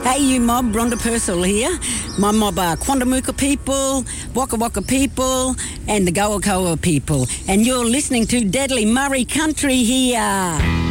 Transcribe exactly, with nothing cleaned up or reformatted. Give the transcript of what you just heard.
Hey, you mob, Rhonda Purcell here. My mob are Quandamuka people, Waka Waka people, and the Goakoa people. And you're listening to Deadly Murray Country here.